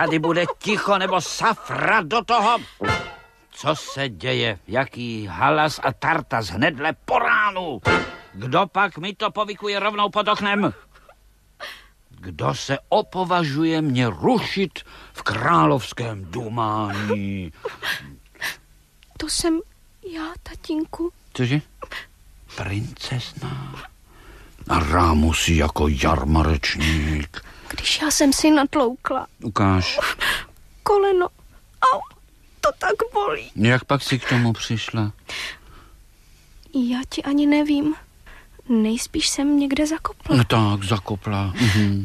Tady bude ticho, nebo safra do toho. Co se děje? Jaký halas a tartas hnedle po ránu? Kdo pak mi to povykuje rovnou pod oknem? Kdo se opovažuje mě rušit v královském dumání? To jsem já, tatínku. Cože? Princezna. A rámu si jako jarmarečník. Když já jsem si natloukla. Ukáž. Koleno. Au, to tak bolí. Jak pak si k tomu přišla? Já ti ani nevím. Nejspíš jsem někde zakopla. No tak, zakopla.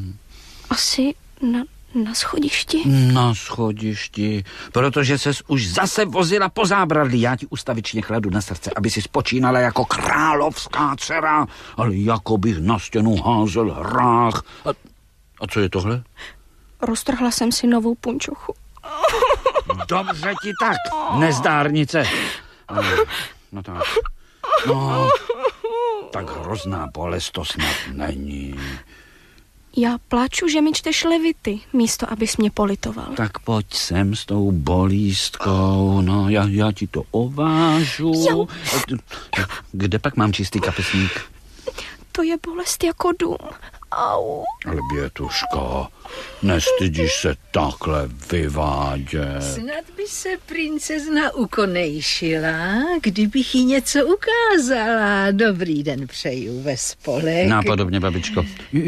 Asi na schodišti. Na schodišti, protože ses už zase vozila po zábradlí. Já ti ustavičně chladu na srdce, aby si spočínala jako královská dcera, ale jako bych na stěnu házel hrách. A co je tohle? Roztrhla jsem si novou punčochu. Dobře ti tak, nezdárnice. No tak. No, tak hrozná bolest to snad není. Já pláču, že mi čteš Levity, místo abys mě politoval. Tak pojď sem s tou bolístkou, no já ti to ovážu. Jo. Kde pak mám čistý kapesník? To je bolest jako dům. Au. Ale Bětuško, nestydíš se takhle vyvádět. Snad by se princezna ukonejšila, kdybych jí něco ukázala. Dobrý den přeju ve spolek. Nápodobně, babičko.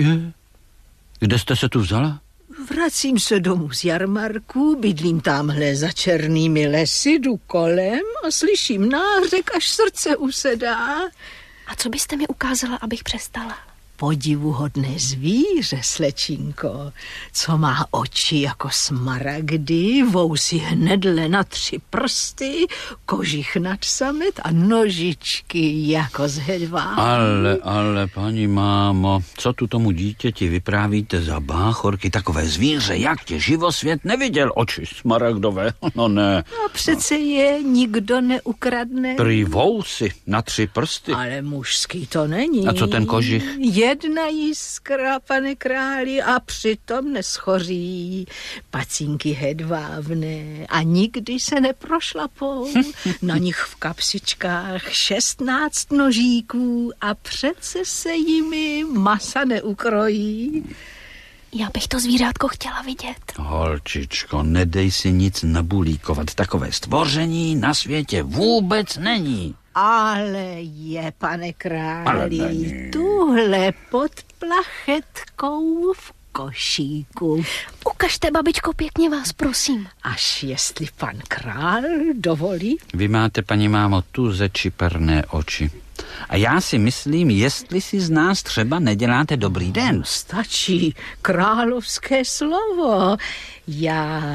Kde jste se tu vzala? Vracím se domů z jarmarku, bydlím tamhle za černými lesy, jdu kolem a slyším nářek, až srdce usedá. A co byste mi ukázala, abych přestala? Podivuhodné zvíře, slečinko, co má oči jako smaragdy, vousy hnedle na 3 prsty, kožich nad samet a nožičky jako z hedvábí. Ale, paní mámo, co tu tomu dítěti vyprávíte za báchorky? Takové zvíře, jak tě živosvět neviděl, oči smaragdové, no ne. A přece je nikdo neukradne. Prý vousy na 3 prsty. Ale mužský to není. A co ten kožich? Jedna jiskra, pane králi, a přitom neschoří. Pacínky hedvábné a nikdy se neprošlapou. Na nich v kapsičkách 16 nožíků a přece se jimi masa neukrojí. Já bych to zvířátko chtěla vidět. Holčičko, nedej si nic nabulíkovat. Takové stvoření na světě vůbec není. Ale je, pane králi, tuhle pod plachetkou v košíku. Ukažte, babičko, pěkně vás, prosím. Až jestli pan král dovolí. Vy máte, paní mámo, tu zečiperné oči. A já si myslím, jestli si z nás třeba neděláte dobrý den. Stačí královské slovo. Já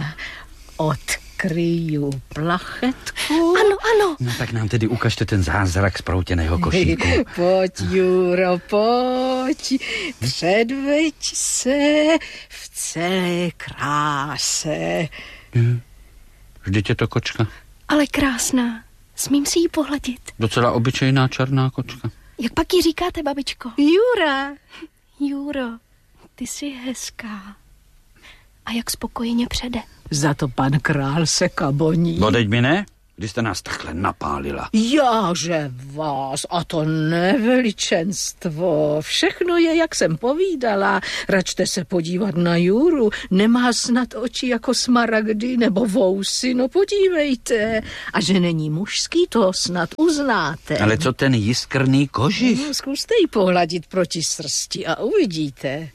odkryju plachetku. Ano. No tak nám tedy ukažte ten zázrak z proutěného košíku. Pojď, Juro, pojď. Předveď se v celé kráse. Vždyť je to kočka. Ale krásná. Smím si ji pohladit. Docela obyčejná černá kočka. Jak pak ji říkáte, babičko? Jura. Juro, ty jsi hezká. A jak spokojeně přede. Za to pan král se kaboní. Bodeď mi ne? Když jste nás takhle napálila. Jáže vás, a to neveličenstvo. Všechno je, jak jsem povídala. Račte se podívat na Juru. Nemá snad oči jako smaragdy nebo vousy, no podívejte. A že není mužský, to snad uznáte. Ale co ten jiskrný kožich? No, zkuste ji pohladit proti srsti a uvidíte.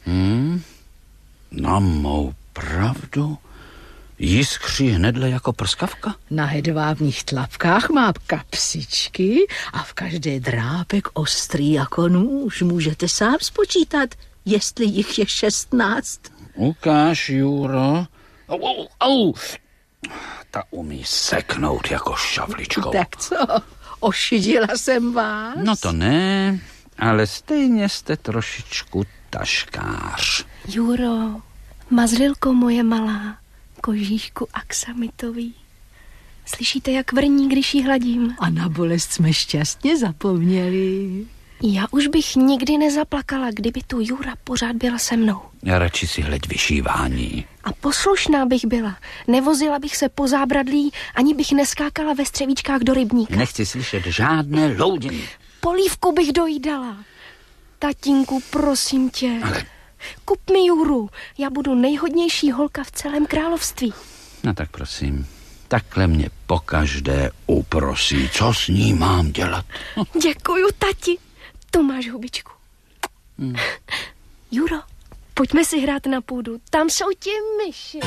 Na mou pravdu? Jiskří hnedle jako prskavka? Na hedvábních tlapkách má kapsičky a v každé drápek ostrý jako nůž. Můžete sám spočítat, jestli jich je 16. Ukáž, Juro. Au. Ta umí seknout jako šavličkou. Tak co? Ošidila jsem vás? No to ne, ale stejně jste trošičku taškář. Juro, mazlilko moje malá, kožíšku aksamitový. Slyšíte, jak vrní, když jí hladím? A na bolest jsme šťastně zapomněli. Já už bych nikdy nezaplakala, kdyby tu Jura pořád byla se mnou. Já radši si hleď vyšívání. A poslušná bych byla. Nevozila bych se po zábradlí, ani bych neskákala ve střevíčkách do rybníka. Nechci slyšet žádné loudění. Polívku bych dojídala. Tatínku, prosím tě. Ale... Kup mi Juru. Já budu nejhodnější holka v celém království. No tak prosím. Takhle mě pokaždé uprosí. Co s ní mám dělat? Děkuju, tati. Tu máš hubičku. Juro, pojďme si hrát na půdu. Tam jsou ti myši.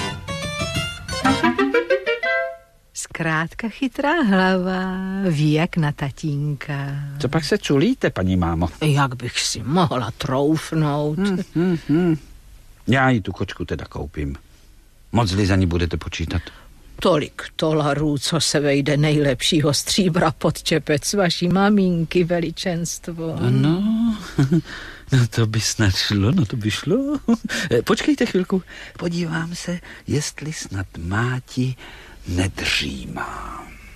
Zkrátka chytrá hlava, ví jak na tatínka. Co pak se culíte, paní mámo? Jak bych si mohla troufnout. Já ji tu kočku teda koupím. Moc-li za ní budete počítat? Tolik dolarů, co se vejde nejlepšího stříbra pod čepec vaší maminky, veličenstvo. No, to by snad šlo, no to by šlo. Počkejte chvilku, podívám se, jestli snad máti nedřímá.